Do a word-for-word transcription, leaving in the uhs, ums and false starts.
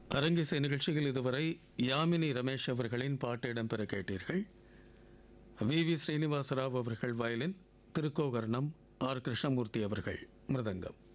அரங்கிசை நிகழ்ச்சியில் இதுவரை யாமினி ரமேஷ் அவர்களின் பாட்டு இடம்பெற கேட்டீர்கள். வி வி ஸ்ரீனிவாசராவ் அவர்கள் வயலின், திருக்கோகர்ணம், ஆர் கிருஷ்ணமூர்த்தி அவர்கள் மிருதங்கம்.